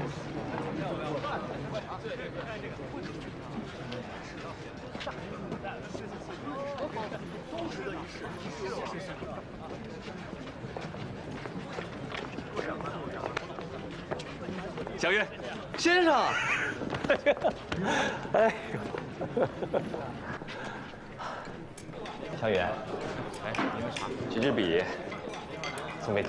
小云， 先生，哎呦， 小雨，哎，你们茶，举支笔，送给你。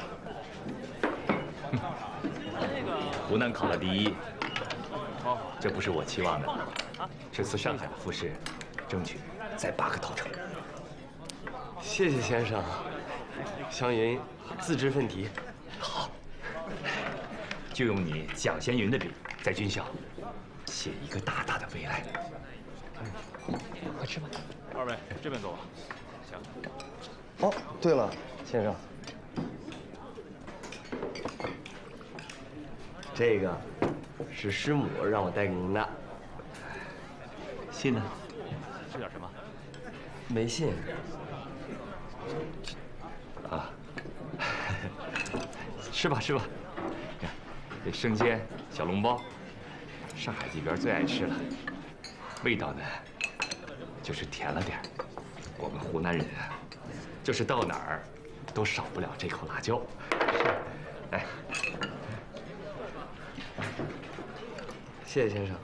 湖南考了第1，这不是我期望的。这次上海的复试，争取再拔个头筹。 谢谢先生。湘云自知奋题。 好，就用你蒋先云的笔，在军校写一个大大的未来。快吃吧。2位这边坐吧。行。 哦，对了，先生，这个是师母让我带给您的。 信呢？是点什么？ 没信。 啊，吃吧吃吧。看，这生煎小笼包，上海这边最爱吃了。味道呢，就是甜了点儿。我们湖南人啊，就是到哪儿都少不了这口辣椒。来， 谢谢先生。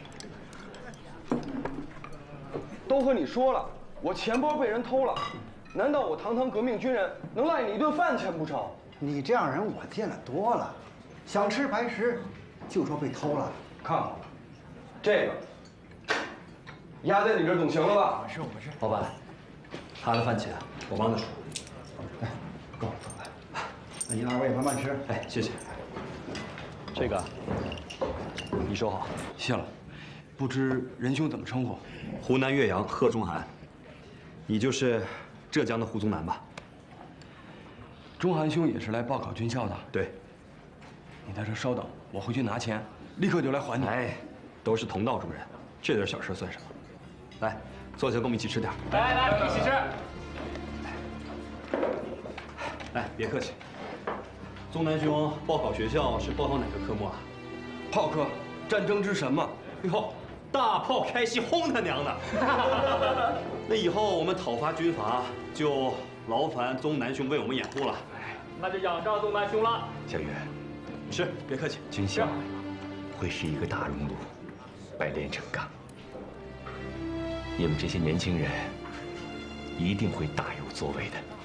都和你说了，我钱包被人偷了，难道我堂堂革命军人能赖你一顿饭钱不成？ 你这样人我见得多了，想吃白食，就说被偷了。 看好了，这个压在你这儿总行了吧？ 我是。 老板，他的饭钱我帮着出。 哎，够。那您2位慢慢吃。 哎，谢谢。这个你收好。 谢了，不知仁兄怎么称呼？ 湖南岳阳贺中涵，你就是浙江的胡宗南吧？ 中涵兄也是来报考军校的。 对。 你在这稍等，我回去拿钱，立刻就来还你。 哎，都是同道中人，这点小事算什么？来，坐下跟我们一起吃点。 来，一起吃。 来，别客气。宗南兄报考学校是报考哪个科目啊？ 炮科，战争之神嘛。 哟，大炮开西，轰他娘的！那以后我们讨伐军阀，就劳烦宗南兄为我们掩护了。 那就仰仗宗南兄了。小雨， 是，别客气。 军校会是一个大熔炉，百炼成钢。你们这些年轻人一定会大有作为的。